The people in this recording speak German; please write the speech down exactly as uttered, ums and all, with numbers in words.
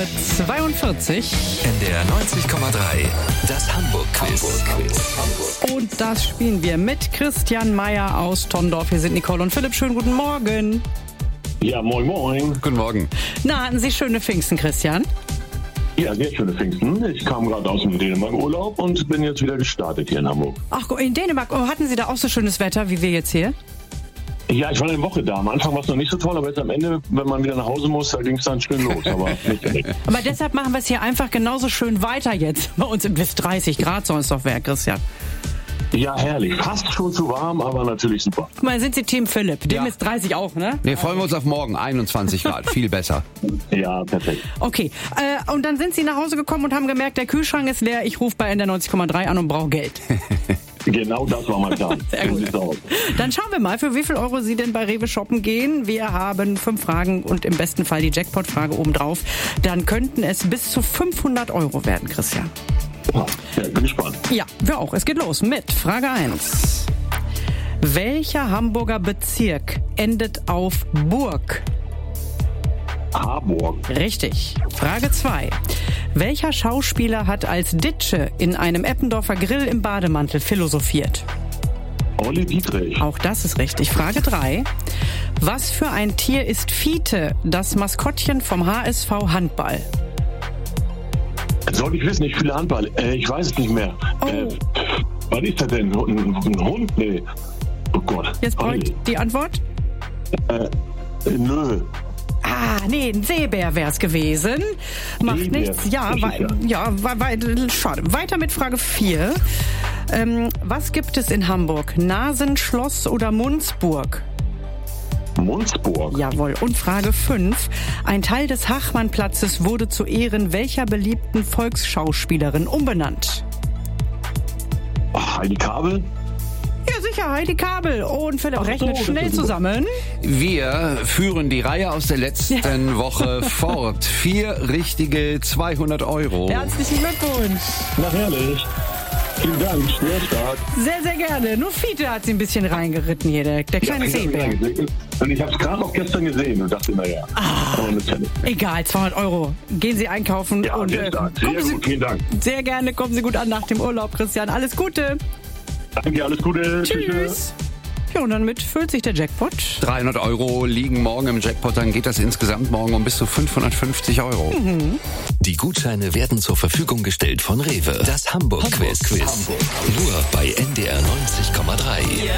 zweiundvierzig. N D R neunzig Komma drei, das Hamburg-Quiz. Und das spielen wir mit Christian Meyer aus Tondorf. Hier sind Nicole und Philipp. Schönen guten Morgen. Ja, moin moin. Guten Morgen. Na, hatten Sie schöne Pfingsten, Christian? Ja, sehr schöne Pfingsten. Ich kam gerade aus dem Dänemark-Urlaub und bin jetzt wieder gestartet hier in Hamburg. Ach, in Dänemark. Oh, hatten Sie da auch so schönes Wetter wie wir jetzt hier? Ja, ich war eine Woche da. Am Anfang war es noch nicht so toll, aber jetzt am Ende, wenn man wieder nach Hause muss, da ging es dann schön los. Aber nicht direkt. Aber deshalb machen wir es hier einfach genauso schön weiter jetzt. Bei uns bis dreißig Grad soll es doch werden, Christian. Ja, herrlich. Fast schon zu warm, aber natürlich super. Guck mal, sind Sie Team Philipp? Dem Ja. ist dreißig auch, ne? Ne, freuen wir uns auf morgen. einundzwanzig Grad, viel besser. Ja, perfekt. Okay, äh, und dann sind Sie nach Hause gekommen und haben gemerkt, der Kühlschrank ist leer. Ich rufe bei N D R neunzig Komma drei an und brauche Geld. Genau das war mein Plan. Sehr gut. So sieht's aus. Dann schauen wir mal, für wie viel Euro Sie denn bei Rewe shoppen gehen. Wir haben fünf Fragen und im besten Fall die Jackpot-Frage obendrauf. Dann könnten es bis zu fünfhundert Euro werden, Christian. Ja, bin gespannt. Ja, wir auch. Es geht los mit Frage eins. Welcher Hamburger Bezirk endet auf Burg? Harburg. Richtig. Frage zwei. Welcher Schauspieler hat als Ditsche in einem Eppendorfer Grill im Bademantel philosophiert? Olli Dietrich. Auch das ist richtig. Frage drei. Was für ein Tier ist Fiete, das Maskottchen vom H S V Handball? Soll ich wissen, ich spiele Handball. Äh, ich weiß es nicht mehr. Oh. Äh, was ist das denn? Ein, ein Hund? Nee. Oh Gott. Jetzt brauche ich Olli. die Antwort. Äh, nö. Ah, nee, ein Seebär wär's gewesen. Macht Seebär, nichts. Ja, richtig, wei- ja, wei- wei- schade. Weiter mit Frage vier. Ähm, was gibt es in Hamburg? Nasenschloss oder Munzburg? Munzburg. Jawohl. Und Frage fünf. Ein Teil des Hachmannplatzes wurde zu Ehren welcher beliebten Volksschauspielerin umbenannt? Ach, Heidi Kabel. Ja, sicher, Heidi Kabel. Und Philipp Ach so, rechnet das ist schnell super. zusammen. Wir führen die Reihe aus der letzten Woche fort. Vier richtige zweihundert Euro. Herzlichen Glückwunsch. Na herrlich. Vielen Dank, sehr stark. Sehr, sehr gerne. Nur Fiete hat sie ein bisschen reingeritten hier, der, der kleine ich hab's Seebär. ja gesehen. Und ich habe es gerade auch gestern gesehen und dachte, naja, Ah. aber eine Zelle. Egal, zweihundert Euro. Gehen Sie einkaufen. Ja, und sehr äh, stark. Sehr kommen Sie, gut, vielen Dank. sehr gerne, kommen Sie gut an nach dem Urlaub, Christian. Alles Gute. Danke, alles Gute. Tschüss. Ja, und damit füllt sich der Jackpot. dreihundert Euro liegen morgen im Jackpot, dann geht das insgesamt morgen um bis zu fünfhundertfünfzig Euro. Die Gutscheine werden zur Verfügung gestellt von Rewe. Das Hamburg-Quiz. Hamburg. Nur bei N D R neunzig Komma drei.